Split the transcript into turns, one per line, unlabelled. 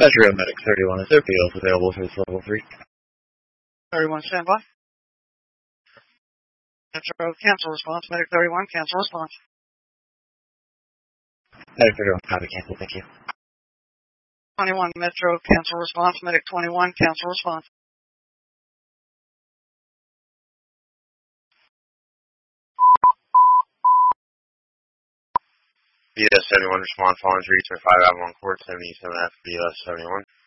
Metro Medic 31 is there POs available for this level 3.
31 standby. Metro cancel response. Medic 31 cancel response.
Medic 31 copy cancel, thank you.
21 Metro cancel response. Medic 21 cancel response.
BS 71 response, following to reach 5 Avalon Court, 77F, BS 71.